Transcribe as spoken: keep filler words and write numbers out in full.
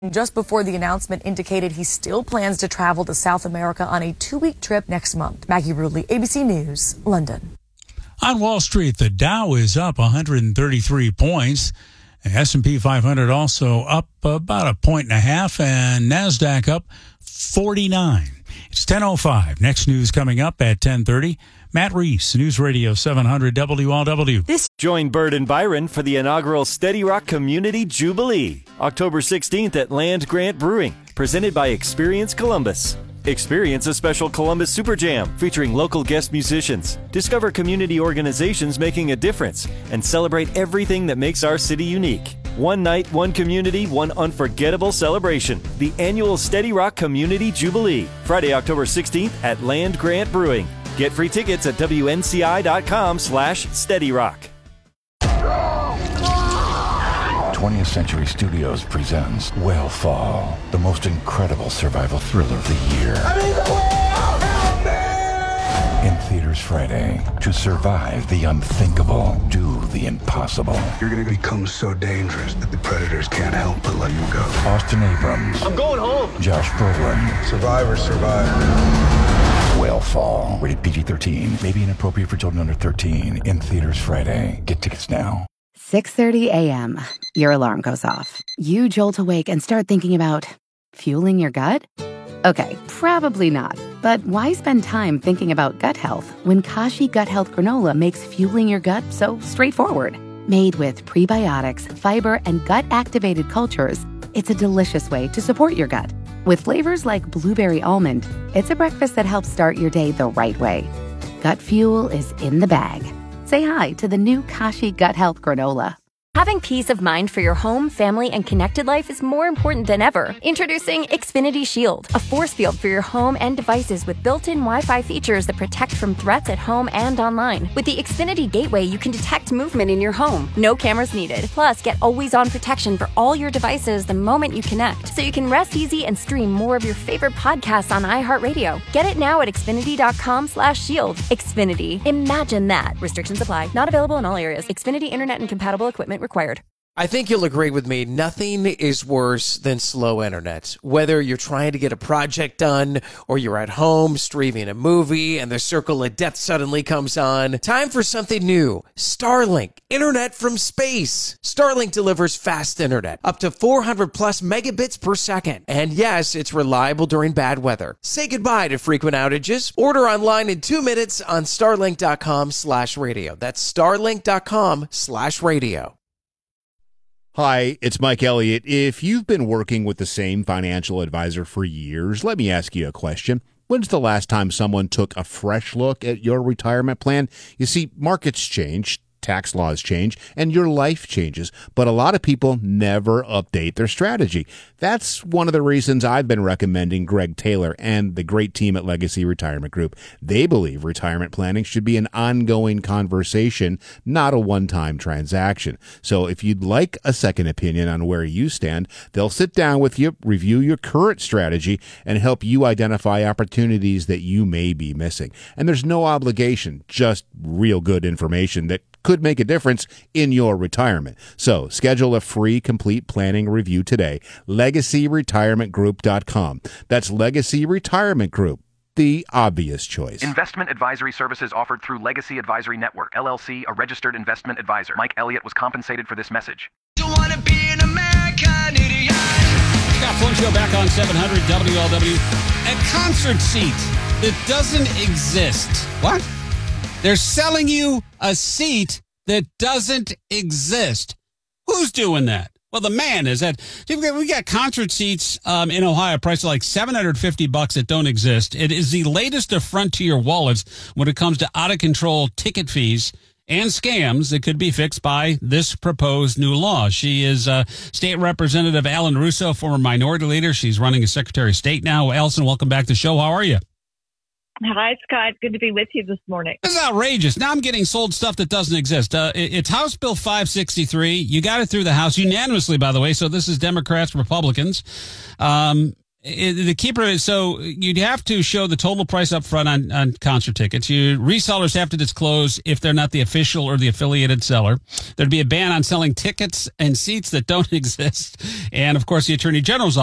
just before the announcement indicated he still plans to travel to South America on a two-week trip next month. Maggie Rudley, A B C News, London. On Wall Street, the Dow is up one hundred thirty-three points. The S and P five hundred also up about a point and a half, and NASDAQ up forty-nine. It's ten oh five. Next news coming up at ten thirty. Matt Reese, News Radio seven hundred W L W. This Join Bird and Byron for the inaugural Steady Rock Community Jubilee, October sixteenth at Land Grant Brewing, presented by Experience Columbus. Experience a special Columbus Super Jam featuring local guest musicians. Discover community organizations making a difference and celebrate everything that makes our city unique. One night, one community, one unforgettable celebration. The annual Steady Rock Community Jubilee, Friday, October sixteenth at Land Grant Brewing. Get free tickets at W N C I dot com slash Steady Rock. twentieth Century Studios presents Whale Fall, the most incredible survival thriller of the year. I need the whale! Help me! In theaters Friday. To survive the unthinkable, do the impossible. You're going to become so dangerous that the predators can't help but let you go. Austin Abrams. I'm going home. Josh Brolin. Survivors survive. Whale Fall. Rated P G thirteen. May be inappropriate for children under thirteen. In theaters Friday. Get tickets now. six thirty a.m. Your alarm goes off. You jolt awake and start thinking about fueling your gut? Okay, probably not. But why spend time thinking about gut health when Kashi Gut Health Granola makes fueling your gut so straightforward? Made with prebiotics, fiber, and gut-activated cultures, it's a delicious way to support your gut. With flavors like blueberry almond, it's a breakfast that helps start your day the right way. Gut fuel is in the bag. Say hi to the new Kashi Gut Health Granola. Having peace of mind for your home, family, and connected life is more important than ever. Introducing Xfinity Shield, a force field for your home and devices with built-in Wi-Fi features that protect from threats at home and online. With the Xfinity Gateway, you can detect movement in your home. No cameras needed. Plus, get always-on protection for all your devices the moment you connect, so you can rest easy and stream more of your favorite podcasts on iHeartRadio. Get it now at Xfinity.com slash shield. Xfinity. Imagine that. Restrictions apply. Not available in all areas. Xfinity Internet and compatible equipment required. I think you'll agree with me. Nothing is worse than slow internet. Whether you're trying to get a project done or you're at home streaming a movie and the circle of death suddenly comes on, time for something new. Starlink, internet from space. Starlink delivers fast internet, up to four hundred plus megabits per second. And yes, it's reliable during bad weather. Say goodbye to frequent outages. Order online in two minutes on starlink.com slash radio. That's starlink.com slash radio. Hi, it's Mike Elliott. If you've been working with the same financial advisor for years, let me ask you a question. When's the last time someone took a fresh look at your retirement plan? You see, markets change, tax laws change, and your life changes, but a lot of people never update their strategy. That's one of the reasons I've been recommending Greg Taylor and the great team at Legacy Retirement Group. They believe retirement planning should be an ongoing conversation, not a one-time transaction. So if you'd like a second opinion on where you stand, they'll sit down with you, review your current strategy, and help you identify opportunities that you may be missing. And there's no obligation, just real good information that could make a difference in your retirement. So schedule a free complete planning review today. legacy retirement group dot com. That's Legacy Retirement Group, the obvious choice. Investment advisory services offered through Legacy Advisory Network, L L C, a registered investment advisor. Mike Elliott was compensated for this message. Don't wanna be an American idiot. Scott Flynn Show back on seven hundred W L W. A concert seat that doesn't exist. What? They're selling you a seat that doesn't exist. Who's doing that? Well, the man is that we got concert seats um, in Ohio priced like seven hundred fifty bucks that don't exist. It is the latest affront to your wallets when it comes to out of control ticket fees and scams that could be fixed by this proposed new law. She is uh, State Representative Alan Russo, former minority leader. She's running as Secretary of State now. Alison, welcome back to the show. How are you? Hi, Scott. Good to be with you this morning. This is outrageous. Now I'm getting sold stuff that doesn't exist. Uh, it, it's House Bill five sixty-three. You got it through the House unanimously, by the way. So this is Democrats, Republicans. Um, it, the keeper is, so you'd have to show the total price up front on, on concert tickets. You resellers have to disclose if they're not the official or the affiliated seller. There'd be a ban on selling tickets and seats that don't exist. And, of course, the Attorney General's